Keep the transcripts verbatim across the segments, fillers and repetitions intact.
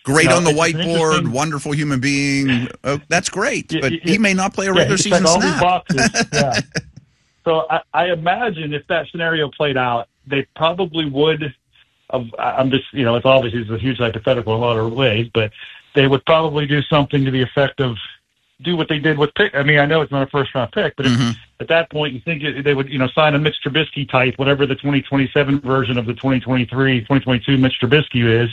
Great you know, on the it's whiteboard, wonderful human being. Oh, that's great, but yeah, he may not play a yeah, regular he season all snap. These boxes. Yeah. So I, I imagine if that scenario played out, they probably would. Have, I'm just, you know, it's obviously it's a huge hypothetical in a lot of ways, but they would probably do something to the effect of do what they did with pick. I mean, I know it's not a first round pick, but Mm-hmm. if, at that point you think they would, you know, sign a Mitch Trubisky type, whatever the twenty twenty-seven version of the twenty twenty-three, twenty twenty-two Mitch Trubisky is.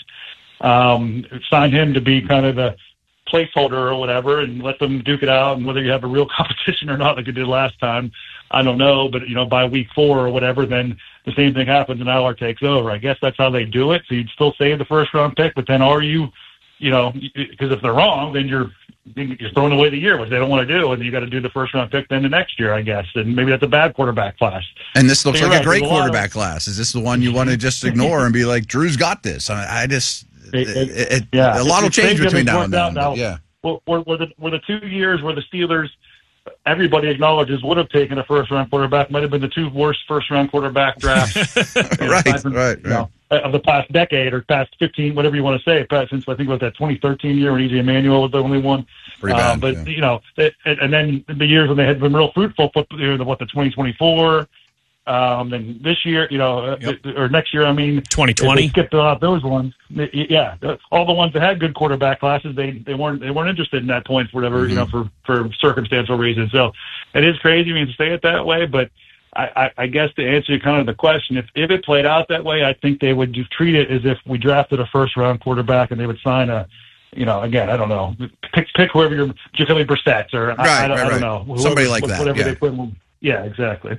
Um, sign him to be kind of the placeholder or whatever and let them duke it out. And whether you have a real competition or not, like you did last time, I don't know. But, you know, by week four or whatever, then the same thing happens and Aller takes over. I guess that's how they do it. So you'd still save the first round pick, but then are you, you know, because if they're wrong, then you're, you're throwing away the year, which they don't want to do. And you got to do the first round pick then the next year, I guess. And maybe that's a bad quarterback class. And this looks so like right, a great a quarterback of, class. Is this the one you want to just ignore and be like, Drew's got this? I, I just, It, it, it, yeah, a lot will change between now and then. Now, yeah, were, were, the, were the two years where the Steelers, everybody acknowledges, would have taken a first-round quarterback, might have been the two worst first-round quarterback drafts, right, from, right, you know, right. of the past decade or past fifteen, whatever you want to say. Since I think it was that twenty thirteen year when E J Manuel was the only one. Pretty bad, um, but yeah. you know, it, and then the years when they had been real fruitful, what the twenty twenty-four. Um, then this year, you know, yep. or next year, I mean, twenty twenty. They skipped out those ones. Yeah, all the ones that had good quarterback classes, they they weren't they weren't interested in that point for whatever mm-hmm. you know for for circumstantial reasons. So it is crazy when you say it that way, but I, I, I guess to answer kind of the question, if if it played out that way, I think they would just treat it as if we drafted a first round quarterback and they would sign a. You know, again, I don't know. Pick pick whoever your Jacoby Brissett or right, I, I, don't, right, I don't right. know whoever, somebody like that. Whatever yeah. they put. Yeah, exactly.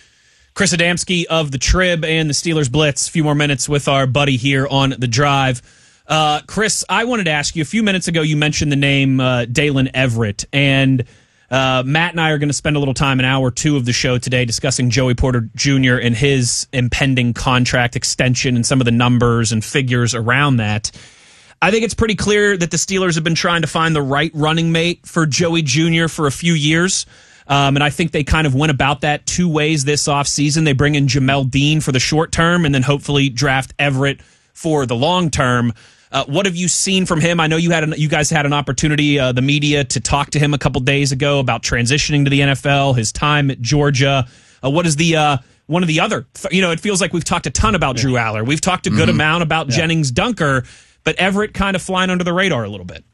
Chris Adamski of the Trib and the Steelers Blitz. A few more minutes with our buddy here on The Drive. Uh, Chris, I wanted to ask you, a few minutes ago you mentioned the name uh, Dalen Everett, and uh, Matt and I are going to spend a little time in hour two of the show today discussing Joey Porter Junior and his impending contract extension and some of the numbers and figures around that. I think it's pretty clear that the Steelers have been trying to find the right running mate for Joey Junior for a few years. Um, and I think they kind of went about that two ways this offseason. They bring in Jamel Dean for the short term and then hopefully draft Everett for the long term. Uh, what have you seen from him? I know you had an, you guys had an opportunity, uh, the media, to talk to him a couple days ago about transitioning to the N F L, his time at Georgia. Uh, what is the uh, one of the other? You know, it feels like we've talked a ton about Drew Aller. We've talked a good mm-hmm. amount about yeah. Jennings Dunker, but Everett kind of flying under the radar a little bit.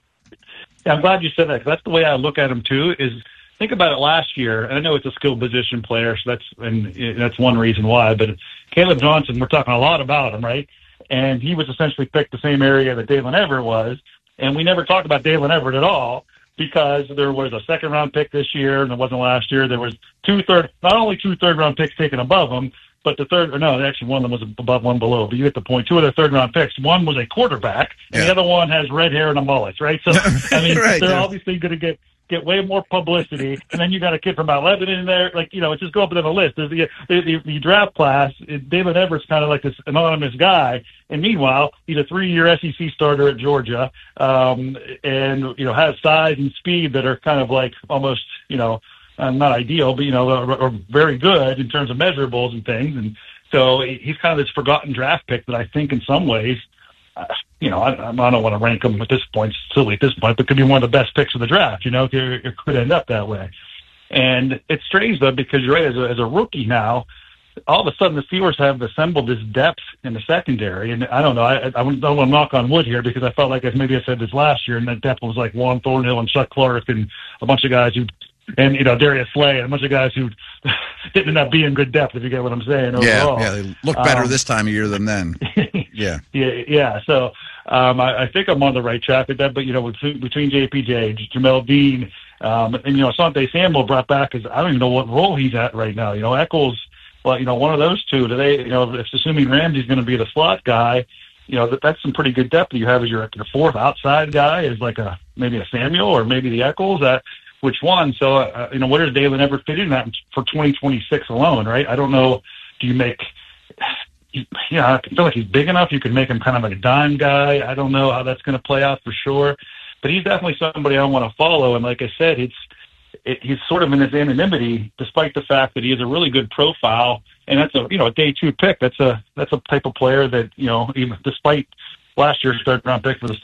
Yeah, I'm glad you said that, because that's the way I look at him too. Is think about it last year, and I know it's a skilled position player, so that's and that's one reason why. But Caleb Johnson, we're talking a lot about him, right? And he was essentially picked the same area that Dalen Everett was, and we never talked about Dalen Everett at all because there was a second round pick this year, and it wasn't last year. There was two third, not only two third round picks taken above him, but the third, or no, actually one of them was above, one below. But you get the point. Two of the third round picks. One was a quarterback, and yeah. the other one has red hair and a mullet, right? So I mean, right, they're yeah. obviously going to get. get way more publicity, and then you got a kid from Mount Lebanon in there. Like, you know, it's just go up and down the list. There's the, the, the, the draft class, David Everett's kind of like this anonymous guy, and meanwhile, he's a three-year S E C starter at Georgia, um, and, you know, has size and speed that are kind of like almost, you know, uh, not ideal, but, you know, are, are very good in terms of measurables and things. And so he's kind of this forgotten draft pick that I think in some ways, Uh, you know, I, I don't want to rank him at this point, it's silly at this point, but could be one of the best picks of the draft, you know, it, it could end up that way. And it's strange, though, because you're right, as a, as a rookie now, all of a sudden the Steelers have assembled this depth in the secondary. And I don't know, I, I don't want to knock on wood here because I felt like maybe I said this last year, and that depth was like Juan Thornhill and Chuck Clark and a bunch of guys who, and, you know, Darius Slay and a bunch of guys who didn't end up being good depth, if you get what I'm saying. Overall. Yeah, yeah, they look better um, this time of year than then. Yeah. yeah, yeah. So um, I, I think I'm on the right track with that. But, you know, with, between J P J, Jamel Dean, um, and, you know, Asante Samuel brought back, because I don't even know what role he's at right now. You know, Eccles, well, you know, one of those two, do they, you know, if assuming Ramsey's going to be the slot guy, you know, that that's some pretty good depth you have as your, your fourth outside guy is like a maybe a Samuel or maybe the Eccles. That which one? So, uh, you know, where does Dalen Everett fit in that for twenty twenty-six alone, right? I don't know. Do you make – yeah, I feel like he's big enough. You could make him kind of like a dime guy. I don't know how that's going to play out for sure. But he's definitely somebody I want to follow. And like I said, it's it, he's sort of in his anonymity, despite the fact that he has a really good profile. And that's a, you know, a day two pick. That's a, that's a type of player that, you know, even despite last year's third round pick for the